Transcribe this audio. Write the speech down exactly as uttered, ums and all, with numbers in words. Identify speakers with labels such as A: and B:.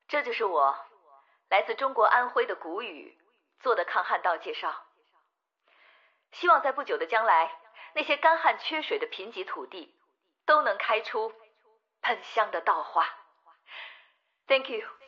A: 这就是我来自中国安徽的谷雨做的抗旱道介绍。希望在不久的将来，那些干旱缺水的贫瘠土地都能开出喷香的稻花。Thank you。